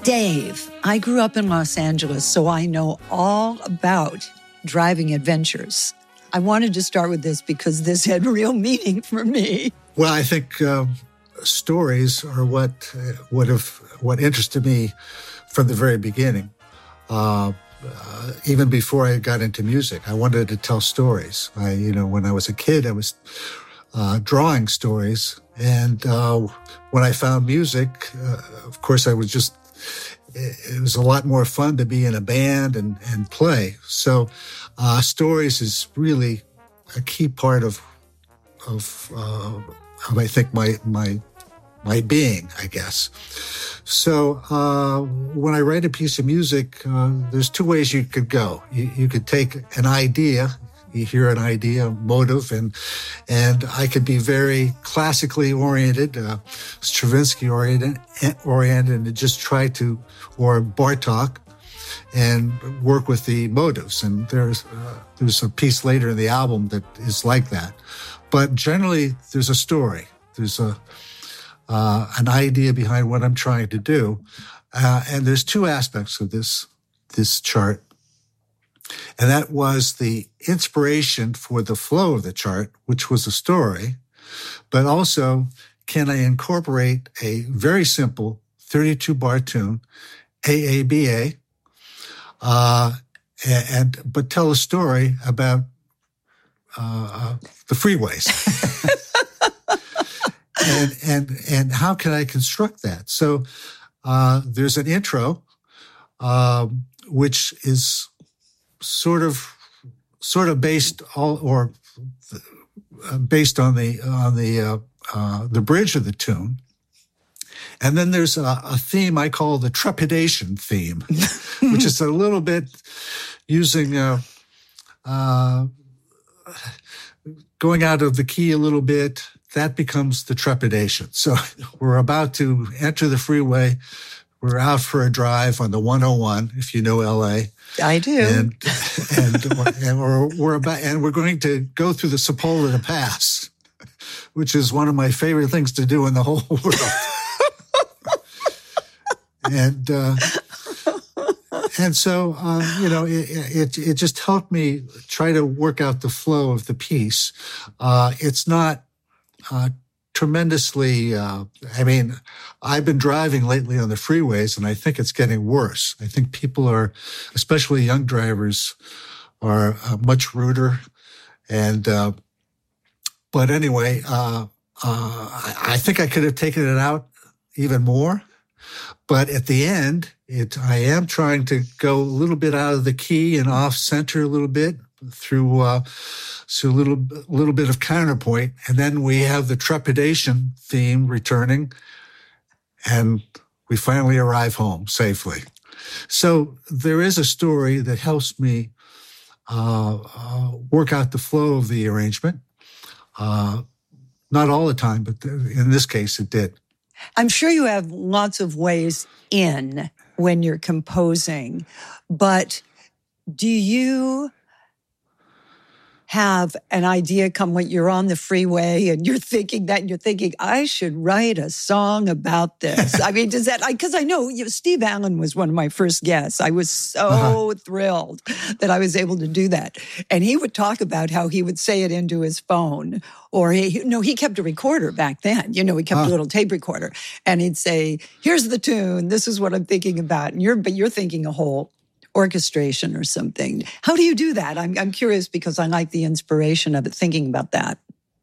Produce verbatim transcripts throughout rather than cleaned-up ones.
Dave, I grew up in Los Angeles, so I know all about driving adventures. I wanted to start with this because this had real meaning for me. Well, I think um, stories are what uh, would have what interested me from the very beginning. Uh, uh, even before I got into music, I wanted to tell stories. I, you know, when I was a kid, I was uh, drawing stories, and uh, when I found music, uh, of course, I was just. It was a lot more fun to be in a band and, and play. So uh, stories is really a key part of, of, uh, of I think, my my my being, I guess. So uh, when I write a piece of music, uh, there's two ways you could go. You, you could take an idea, you hear an idea, motive, and and I could be very classically oriented, uh, Stravinsky oriented, oriented, and just try to, or Bartok, and work with the motives. And there's uh, there's a piece later in the album that is like that. But generally, there's a story. There's a uh, an idea behind what I'm trying to do, uh, and there's two aspects of this this chart. And that was the inspiration for the flow of the chart, which was a story, but also can I incorporate a very simple thirty-two bar tune, A A B A, uh, and but tell a story about uh, the freeways. and and and how can I construct that? So uh, there's an intro, uh, which is sort of, sort of based all, or uh, based on the on the uh, uh, the bridge of the tune, and then there's a, a theme I call the trepidation theme, which is a little bit using uh, uh, going out of the key a little bit. That becomes the trepidation. So we're about to enter the freeway. We're out for a drive on the one oh one, if you know L A. I do. And and, and we're we're about and we're going to go through the Sepulveda Pass, which is one of my favorite things to do in the whole world. and uh, and so um, you know, it, it it just helped me try to work out the flow of the piece. Uh, it's not. Uh, tremendously, uh, I mean, I've been driving lately on the freeways, and I think it's getting worse. I think people are, especially young drivers, are uh, much ruder. And, uh, but anyway, uh, uh, I, I think I could have taken it out even more. But at the end, it, I am trying to go a little bit out of the key and off center a little bit through, uh, so a little, little bit of counterpoint. And then we have the trepidation theme returning, and we finally arrive home safely. So there is a story that helps me uh, uh, work out the flow of the arrangement. Uh, not all the time, but in this case, it did. I'm sure you have lots of ways in when you're composing, but do you have an idea come when you're on the freeway and you're thinking that and you're thinking, I should write a song about this? I mean, does that, because I, I know you know, Steve Allen was one of my first guests. I was so uh-huh. thrilled that I was able to do that. And he would talk about how he would say it into his phone, or he, no, he kept a recorder back then. You know, he kept uh-huh. a little tape recorder, and he'd say, here's the tune. This is what I'm thinking about. And you're, but you're thinking a whole orchestration or something. How do you do that? I'm I'm curious because I like the inspiration of it, thinking about that.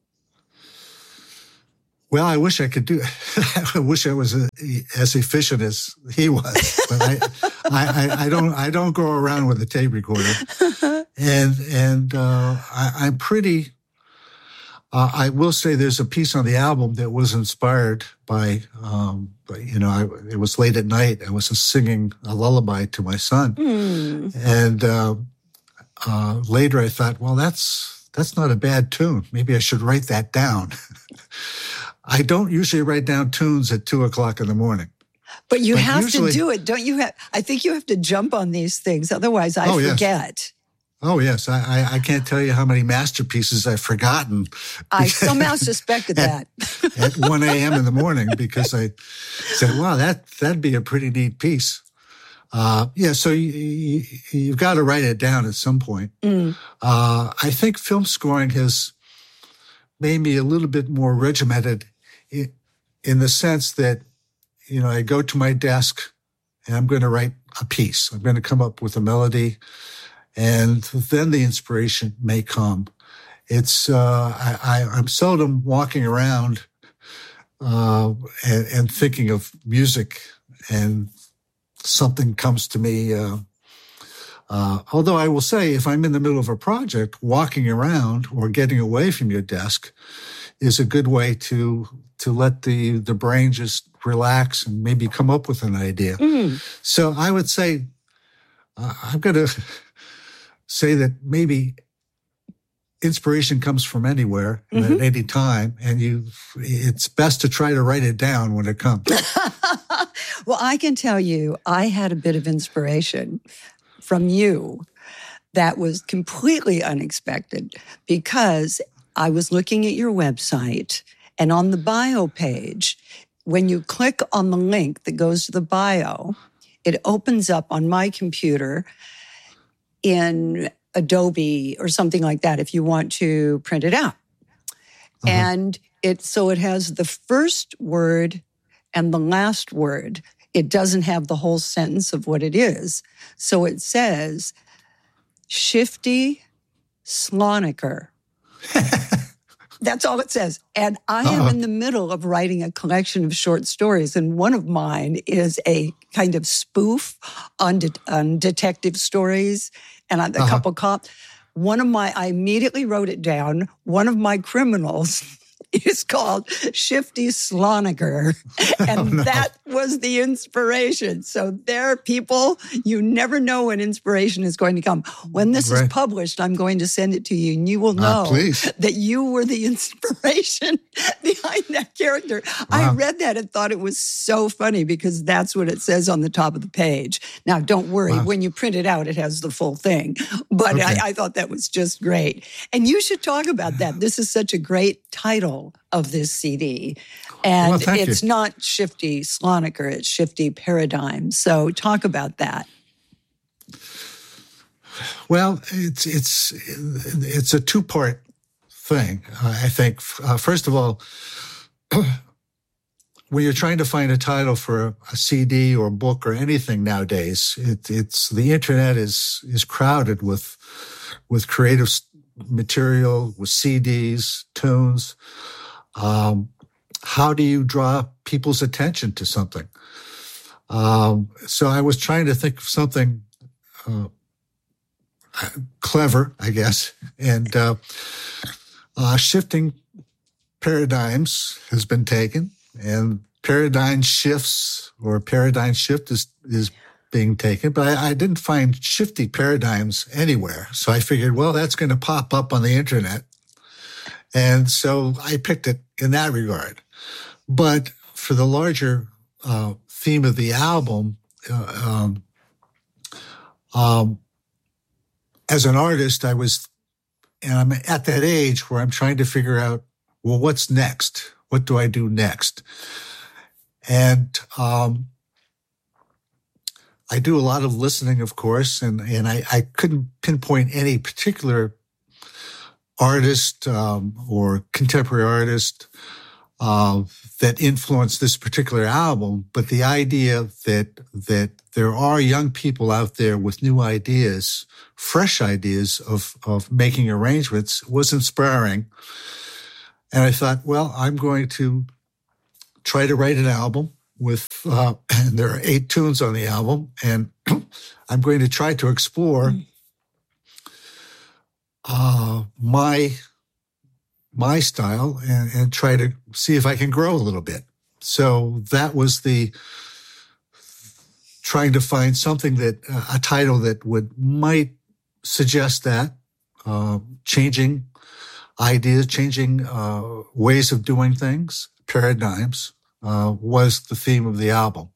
Well, I wish I could do I wish I was a, as efficient as he was, but I, I, I, I don't I don't go around with a tape recorder, and and uh, I, I'm pretty. Uh, I will say there's a piece on the album that was inspired by, um, you know, I, it was late at night. I was singing a lullaby to my son. Mm. And uh, uh, later I thought, well, that's that's not a bad tune. Maybe I should write that down. I don't usually write down tunes at two o'clock in the morning. But you but have usually, to do it, don't you? Have, I think you have to jump on these things. Otherwise, I oh, forget. Yes. Oh, yes. I, I, I can't tell you how many masterpieces I've forgotten. I somehow suspected at, that. At one a.m. in the morning, because I said, wow, that, that'd be a pretty neat piece. Uh, yeah, so you, you, you've got to write it down at some point. Mm. Uh, I think film scoring has made me a little bit more regimented in, in the sense that, you know, I go to my desk and I'm going to write a piece. I'm going to come up with a melody, and then the inspiration may come. It's uh, I, I, I'm seldom walking around uh, and, and thinking of music, and something comes to me. Uh, uh, although I will say, if I'm in the middle of a project, walking around or getting away from your desk is a good way to to let the the brain just relax and maybe come up with an idea. Mm. So I would say uh, I'm going to say that maybe inspiration comes from anywhere and mm-hmm. at any time, and you it's best to try to write it down when it comes. Well, I can tell you, I had a bit of inspiration from you that was completely unexpected, because I was looking at your website, and on the bio page, when you click on the link that goes to the bio, it opens up on my computer in Adobe or something like that if you want to print it out. Uh-huh. And it so it has the first word and the last word. It doesn't have the whole sentence of what it is. So it says, Shifty Sloniker. That's all it says. And I uh-huh. am in the middle of writing a collection of short stories, and one of mine is a kind of spoof on, de- on detective stories and on a uh-huh. couple cops. One of my, I immediately wrote it down. One of my criminals is called Shifty Sloniker, and oh, no. that was the inspiration. So there, people, you never know when inspiration is going to come. When this right. is published, I'm going to send it to you, and you will know uh, that you were the inspiration behind that character. Wow. I read that and thought it was so funny, because that's what it says on the top of the page. Now, don't worry. Wow. When you print it out, it has the full thing. But okay. I, I thought that was just great. And you should talk about that. This is such a great title of this C D. And well, it's you. not Shifty Sloniker, it's Shifty Paradigm. So talk about that. Well, it's it's it's a two-part thing, I think. Uh, first of all, when you're trying to find a title for a C D or a book or anything nowadays, it, it's the internet is is crowded with with creative material, with C Ds, tunes. Um, how do you draw people's attention to something? Um, so I was trying to think of something uh, clever, I guess, and uh, uh, Shifting Paradigms has been taken, and paradigm shifts or paradigm shift is is being taken, but I, I didn't find Shifty Paradigms anywhere. So I figured, well, that's going to pop up on the internet. And so I picked it in that regard. But for the larger uh, theme of the album, uh, um, um, as an artist, I was, and I'm at that age where I'm trying to figure out, well, what's next? What do I do next? And um, I do a lot of listening, of course, and, and I, I couldn't pinpoint any particular artist um, or contemporary artist uh, that influenced this particular album, but the idea that that there are young people out there with new ideas, fresh ideas of of making arrangements was inspiring. And I thought, well, I'm going to try to write an album with, uh, and there are eight tunes on the album, and I'm going to try to explore uh, my my style and, and try to see if I can grow a little bit. So that was the trying to find something that uh, a title that would might suggest that uh, changing ideas, changing uh, ways of doing things, paradigms, uh, was the theme of the album.